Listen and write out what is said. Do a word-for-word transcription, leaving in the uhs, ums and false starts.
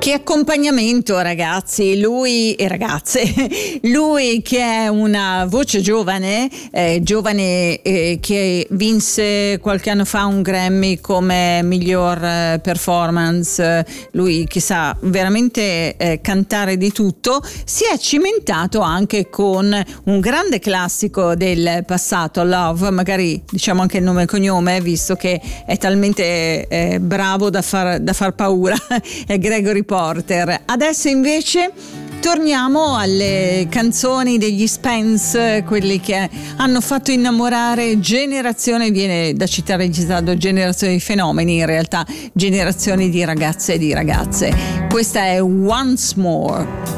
Che accompagnamento, ragazzi, lui e ragazze, lui che è una voce giovane, eh, giovane eh, che vinse qualche anno fa un Grammy come miglior eh, performance, lui che sa veramente eh, cantare di tutto, si è cimentato anche con un grande classico del passato, Love, magari diciamo anche il nome e cognome, visto che è talmente eh, bravo da far, da far paura, è Gregory Porter. Adesso invece torniamo alle canzoni degli Spence, quelli che hanno fatto innamorare generazioni, viene da citare Gisardo, generazioni di fenomeni, in realtà generazioni di ragazze e di ragazze. Questa è Once More.